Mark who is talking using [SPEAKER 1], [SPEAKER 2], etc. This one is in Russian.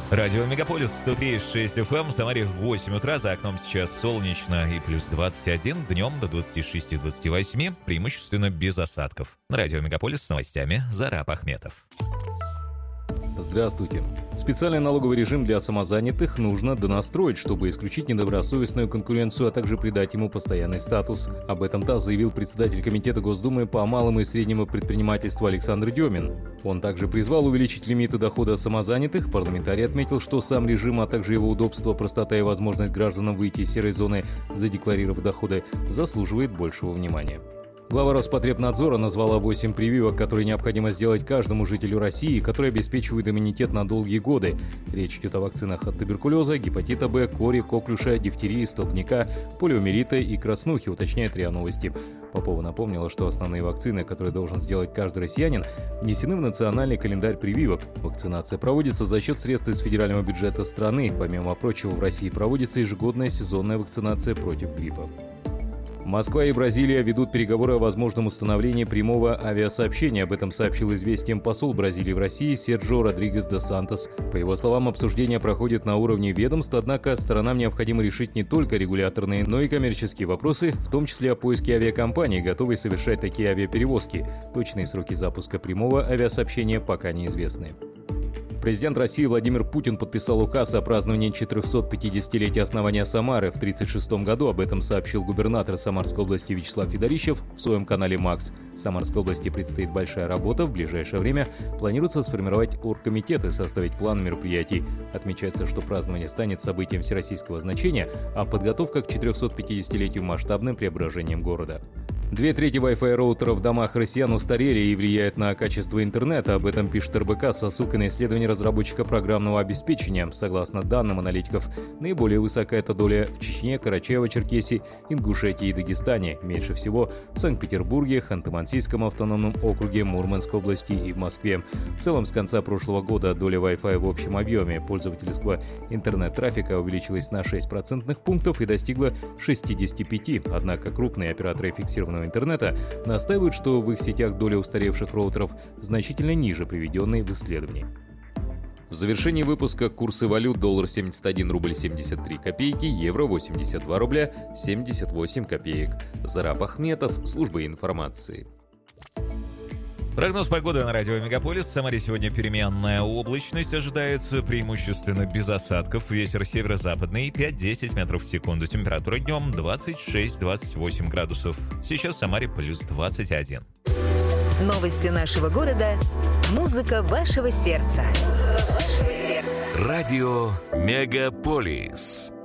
[SPEAKER 1] Радио Мегаполис 103,6 FM, в Самаре в 8 утра, за окном сейчас солнечно и плюс 21, днем до 26-28, преимущественно без осадков. На Радио Мегаполис с новостями Зараб Ахметов.
[SPEAKER 2] Здравствуйте. Специальный налоговый режим для самозанятых нужно донастроить, чтобы исключить недобросовестную конкуренцию, а также придать ему постоянный статус. Об этом ТАСС заявил председатель Комитета Госдумы по малому и среднему предпринимательству Александр Демин. Он также призвал увеличить лимиты дохода самозанятых. Парламентарий отметил, что сам режим, а также его удобство, простота и возможность гражданам выйти из серой зоны, задекларировав доходы, заслуживает большего внимания. Глава Роспотребнадзора назвала 8 прививок, которые необходимо сделать каждому жителю России, которые обеспечивают иммунитет на долгие годы. Речь идет о вакцинах от туберкулеза, гепатита Б, кори, коклюша, дифтерии, столбняка, полиомиелита и краснухи, уточняет РИА Новости. Попова напомнила, что основные вакцины, которые должен сделать каждый россиянин, внесены в национальный календарь прививок. Вакцинация проводится за счет средств из федерального бюджета страны. Помимо прочего, в России проводится ежегодная сезонная вакцинация против гриппа. Москва и Бразилия ведут переговоры о возможном установлении прямого авиасообщения. Об этом сообщил известиям посол Бразилии в России Серджио Родригес де Сантос. По его словам, обсуждения проходят на уровне ведомств, однако сторонам необходимо решить не только регуляторные, но и коммерческие вопросы, в том числе о поиске авиакомпаний, готовой совершать такие авиаперевозки. Точные сроки запуска прямого авиасообщения пока неизвестны. Президент России Владимир Путин подписал указ о праздновании 450-летия основания Самары в 1936 году. Об этом сообщил губернатор Самарской области Вячеслав Федорищев в своем канале «Макс». Самарской области предстоит большая работа. В ближайшее время планируется сформировать оргкомитет и составить план мероприятий. Отмечается, что празднование станет событием всероссийского значения, а подготовка к 450-летию масштабным преображением города. 2/3 Wi-Fi роутеров в домах россиян устарели и влияют на качество интернета. Об этом пишет РБК со ссылкой на исследование разработчика программного обеспечения. Согласно данным аналитиков, наиболее высока эта доля в Чечне, Карачаево-Черкесии, Ингушетии и Дагестане. Меньше всего в Санкт-Петербурге, Ханты-Мансийском автономном округе, Мурманской области и в Москве. В целом, с конца прошлого года доля Wi-Fi в общем объеме пользовательского интернет-трафика увеличилась на 6 процентных пунктов и достигла 65. Однако крупные операторы фиксированного интернета настаивают, что в их сетях доля устаревших роутеров значительно ниже приведенной в исследовании. В завершении выпуска курсы валют: доллар 71 рубль 73 копейки, евро 82 рубля 78 копеек. Зараб Ахметов, служба информации.
[SPEAKER 1] Прогноз погоды на радио Мегаполис. В Самаре сегодня переменная облачность ожидается, преимущественно без осадков. Ветер северо-западный 5-10 метров в секунду. Температура днем 26-28 градусов. Сейчас в Самаре плюс 21.
[SPEAKER 3] Новости нашего города. Музыка вашего сердца.
[SPEAKER 4] Радио Мегаполис.